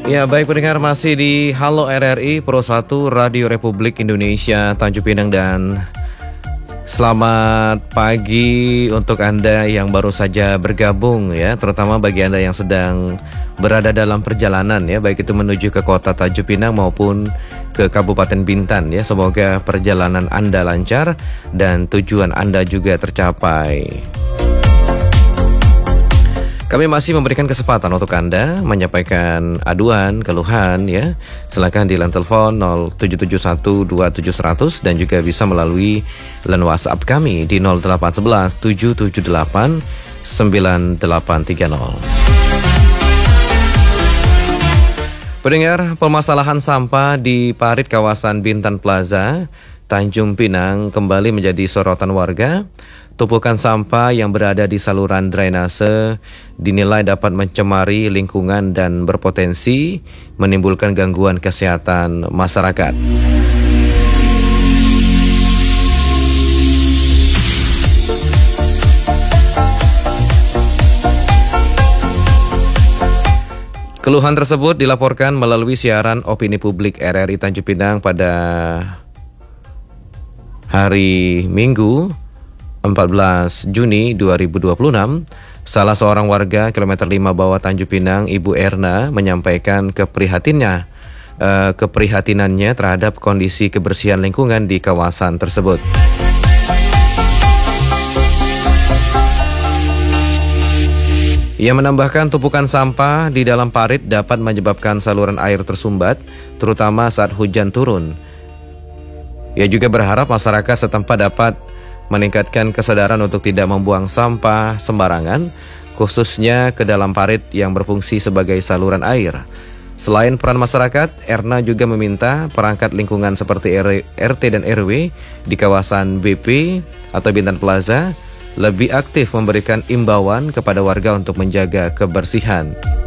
Ya, baik pendengar, masih di Halo RRI Pro 1 Radio Republik Indonesia Tanjung Pinang, dan selamat pagi untuk Anda yang baru saja bergabung ya, terutama bagi Anda yang sedang berada dalam perjalanan ya, baik itu menuju ke kota Tanjung Pinang maupun ke Kabupaten Bintan ya. Semoga perjalanan Anda lancar dan tujuan Anda juga tercapai. Kami masih memberikan kesempatan untuk Anda menyampaikan aduan, keluhan ya. Silakan di line telepon 07712700 dan juga bisa melalui line WhatsApp kami di 0811 778 9830. Pendengar, permasalahan sampah di parit kawasan Bintan Plaza, Tanjung Pinang kembali menjadi sorotan warga. Tumpukan sampah yang berada di saluran drainase dinilai dapat mencemari lingkungan dan berpotensi menimbulkan gangguan kesehatan masyarakat. Keluhan tersebut dilaporkan melalui siaran opini publik RRI Tanjung Pinang pada hari Minggu 14 Juni 2026, salah seorang warga kilometer 5 bawah Tanjung Pinang, Ibu Erna, menyampaikan keprihatinannya terhadap kondisi kebersihan lingkungan di kawasan tersebut. Ia menambahkan tumpukan sampah di dalam parit dapat menyebabkan saluran air tersumbat, terutama saat hujan turun. Ia juga berharap masyarakat setempat dapat meningkatkan kesadaran untuk tidak membuang sampah sembarangan, khususnya ke dalam parit yang berfungsi sebagai saluran air. Selain peran masyarakat, Erna juga meminta perangkat lingkungan seperti RT dan RW di kawasan BP atau Bintan Plaza lebih aktif memberikan imbauan kepada warga untuk menjaga kebersihan.